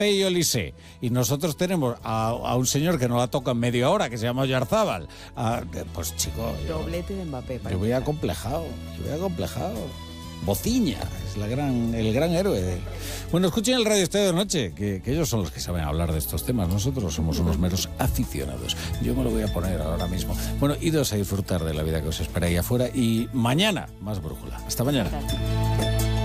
Mbappé y Olise, y nosotros tenemos a un señor que nos la toca en media hora, que se llama Oyarzábal, pues chico... Doblete de Mbappé. Yo voy acomplejado. Bociña es el gran héroe. Bueno, escuchen el Radio Estadio de Noche, que ellos son los que saben hablar de estos temas. Nosotros somos unos meros aficionados. Yo me lo voy a poner ahora mismo. Bueno, idos a disfrutar de la vida que os espera ahí afuera y mañana más brújula. Hasta mañana. Gracias.